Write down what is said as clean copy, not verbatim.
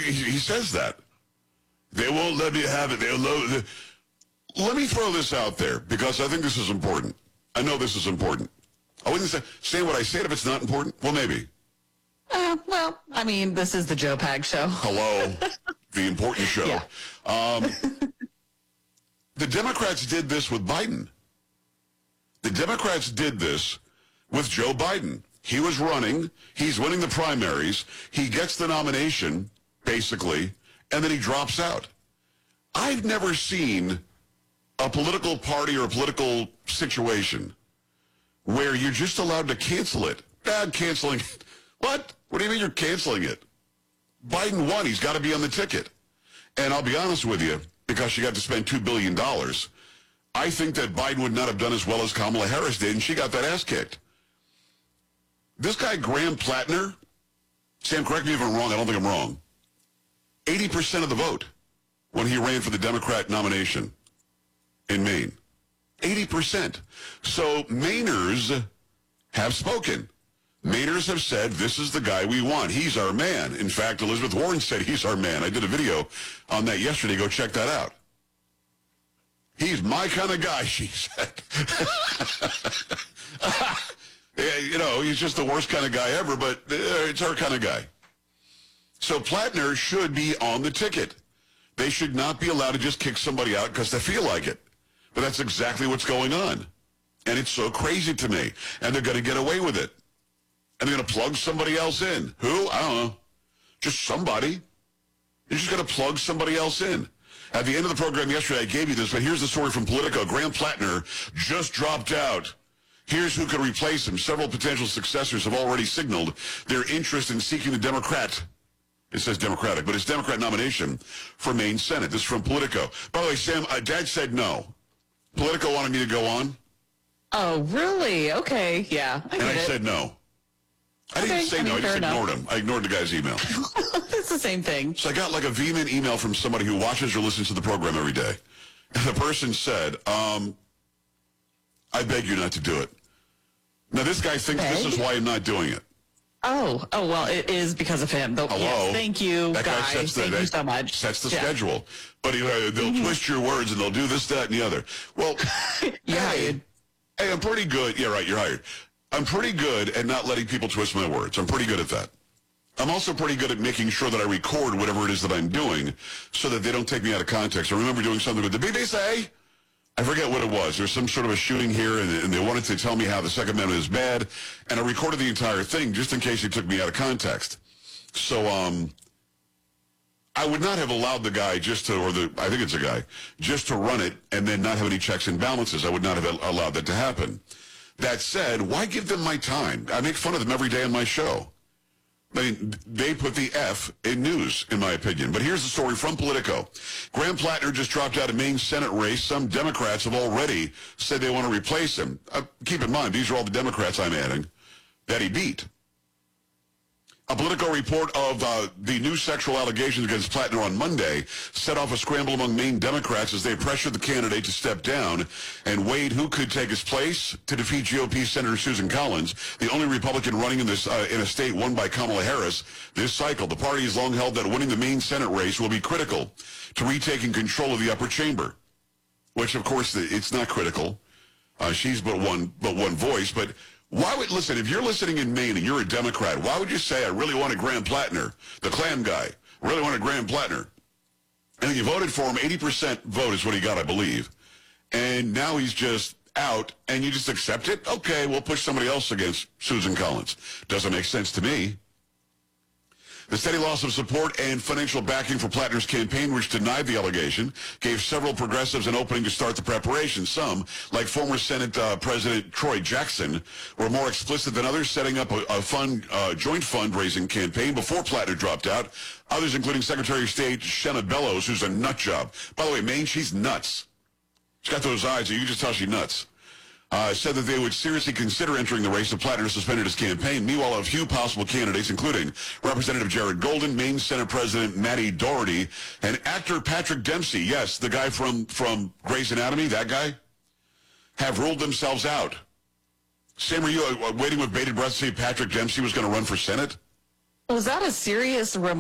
he says that. They won't let me have it. Let me throw this out there, because I think this is important. I know this is important. I wouldn't say what I said if it's not important. Well, maybe. Well, I mean, this is the Joe Pag Show. Hello, the important show. Yeah. The Democrats did this with Biden. The Democrats did this with Joe Biden. He was running. He's winning the primaries. He gets the nomination, basically, and then he drops out. I've never seen a political party or a political situation where you're just allowed to cancel it. Bad canceling. What? What do you mean you're canceling it? Biden won. He's got to be on the ticket. And I'll be honest with you, because she got to spend $2 billion, I think that Biden would not have done as well as Kamala Harris did, and she got that ass kicked. This guy, Graham Plattner, Sam, correct me if I'm wrong, I don't think I'm wrong, 80% of the vote when he ran for the Democrat nomination in Maine. 80%. So Mainers have spoken. Mainers have said, this is the guy we want. He's our man. In fact, Elizabeth Warren said he's our man. I did a video on that yesterday. Go check that out. He's my kind of guy, she said. You know, he's just the worst kind of guy ever, but it's her kind of guy. So Plattner should be on the ticket. They should not be allowed to just kick somebody out because they feel like it. But that's exactly what's going on. And it's so crazy to me. And they're going to get away with it. And they're going to plug somebody else in. Who? I don't know. Just somebody. You're just going to plug somebody else in. At the end of the program yesterday, I gave you this, but here's the story from Politico. Graham Plattner just dropped out. Here's who could replace him. Several potential successors have already signaled their interest in seeking the Democrat. It says Democratic, but it's Democrat nomination for Maine Senate. This is from Politico. By the way, Sam, Dad said no. Politico wanted me to go on. Oh, really? Okay, yeah. I said no. I didn't say no. I just ignored him. I ignored the guy's email. It's the same thing. So I got like a vehement email from somebody who watches or listens to the program every day. And the person said, I beg you not to do it. Now, this guy thinks this is why I'm not doing it. Oh, well, it is because of him. Hello? Yes, thank you, that guy. Thank you so much. Sets the schedule. But they'll twist your words and they'll do this, that, and the other. Well, you're hired. Hey, I'm pretty good. Yeah, right, you're hired. I'm pretty good at not letting people twist my words. I'm pretty good at that. I'm also pretty good at making sure that I record whatever it is that I'm doing so that they don't take me out of context. I remember doing something with the BBC. I forget what it was. There was some sort of a shooting here, and they wanted to tell me how the Second Amendment is bad, and I recorded the entire thing just in case they took me out of context. So I would not have allowed the guy I think it's a guy, just to run it and then not have any checks and balances. I would not have allowed that to happen. That said, why give them my time? I make fun of them every day on my show. I mean, they put the F in news, in my opinion. But here's the story from Politico. Graham Plattner just dropped out of Maine Senate race. Some Democrats have already said they want to replace him. Keep in mind, these are all the Democrats I'm adding that he beat. A Politico report of the new sexual allegations against Plattner on Monday set off a scramble among Maine Democrats as they pressured the candidate to step down and weighed who could take his place to defeat GOP Senator Susan Collins, the only Republican running in this in a state won by Kamala Harris this cycle. The party has long held that winning the Maine Senate race will be critical to retaking control of the upper chamber, which, of course, it's not critical. She's but one voice, but why would, listen, if you're listening in Maine and you're a Democrat, why would you say, I really wanted Graham Plattner, the Klan guy, really wanted Graham Plattner? And you voted for him, 80% vote is what he got, I believe. And now he's just out, and you just accept it? Okay, we'll push somebody else against Susan Collins. Doesn't make sense to me. The steady loss of support and financial backing for Plattner's campaign, which denied the allegation, gave several progressives an opening to start the preparation. Some, like former Senate President Troy Jackson, were more explicit than others, setting up a joint fundraising campaign before Plattner dropped out. Others, including Secretary of State Shenna Bellows, who's a nut job. By the way, Maine, she's nuts. She's got those eyes, and you can just tell she's nuts. Said that they would seriously consider entering the race if Plattner suspended his campaign. Meanwhile, a few possible candidates, including Representative Jared Golden, Maine Senate President Matty Doherty, and actor Patrick Dempsey, yes, the guy from Grey's Anatomy, that guy, have ruled themselves out. Sam, were you waiting with bated breath to see if Patrick Dempsey was going to run for Senate? Was that a serious